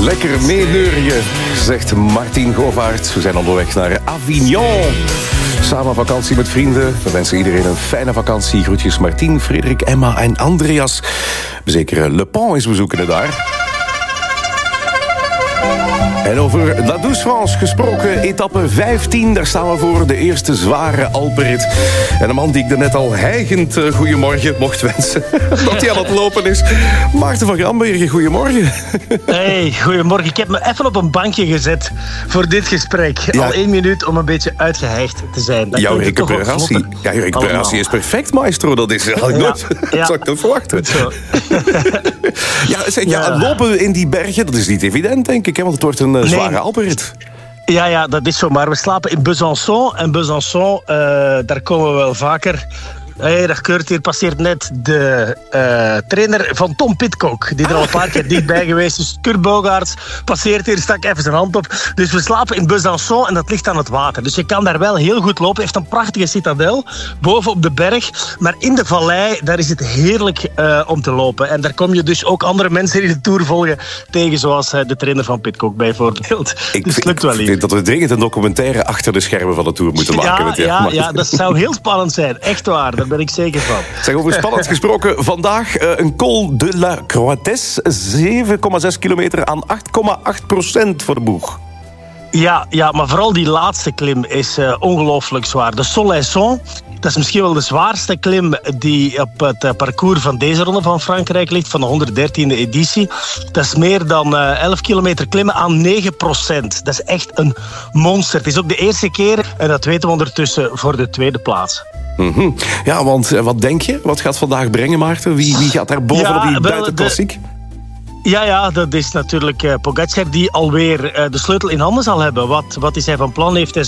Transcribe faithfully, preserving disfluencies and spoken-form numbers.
Lekker meeneurien, zegt Martien Govaert. We zijn onderweg naar Avignon. Samen vakantie met vrienden. We wensen iedereen een fijne vakantie. Groetjes Martien, Frederik, Emma en Andreas. Zeker Le Pen is bezoekende daar. En over La Douce France gesproken, etappe vijftien. Daar staan we voor de eerste zware Alpenrit. En een man die ik daarnet al hijgend uh, goedemorgen mocht wensen. Dat hij aan het lopen is. Maarten van Grambergen, goedemorgen. Hey, goedemorgen. Ik heb me even op een bankje gezet voor dit gesprek. Ja. Al één minuut om een beetje uitgehijgd te zijn. Dat jouw recuperatie, ja, jouw recuperatie is perfect, maestro. Dat is had ik ja, nooit, ja. Dat zou ik nooit verwachten. Zo. ja, zeg, ja, ja. Lopen in die bergen, dat is niet evident, denk ik. Hè? Want het wordt een uh, zware nee. Alpenrit. Ja, ja, dat is zo. Maar we slapen in Besançon. En Besançon, uh, daar komen we wel vaker. Hey, dag Kurt, hier passeert net de uh, trainer van Tom Pidcock. Die er al een paar keer dichtbij geweest is. Kurt Bogaerts passeert hier, stak even zijn hand op. Dus we slapen in Besançon en dat ligt aan het water. Dus je kan daar wel heel goed lopen. Heeft een prachtige citadel boven op de berg. Maar in de vallei, daar is het heerlijk uh, om te lopen. En daar kom je dus ook andere mensen die de Tour volgen tegen. Zoals uh, de trainer van Pidcock bijvoorbeeld. Ik dus het lukt wel hier. Ik vind dat we dringend een documentaire achter de schermen van de Tour moeten maken. Ja, met ja, ja, dat zou heel spannend zijn. Echt waar, daar ben ik zeker van. Zeg, over spannend gesproken. Vandaag uh, een Col de la Croix, zeven komma zes kilometer aan acht komma acht procent voor de boeg. Ja, ja, maar vooral die laatste klim is uh, ongelooflijk zwaar. De Soleilson, dat is misschien wel de zwaarste klim die op het uh, parcours van deze ronde van Frankrijk ligt, van de honderddertiende editie. Dat is meer dan uh, elf kilometer klimmen aan negen procent. Dat is echt een monster. Het is ook de eerste keer, en dat weten we ondertussen, voor de tweede plaats. Mm-hmm. Ja, want uh, wat denk je? Wat gaat vandaag brengen, Maarten? Wie, wie gaat daar bovenop ja, die buitenklassiek? Ja, ja, dat is natuurlijk uh, Pogacar die alweer uh, de sleutel in handen zal hebben. Wat, wat is hij van plan? Heeft hij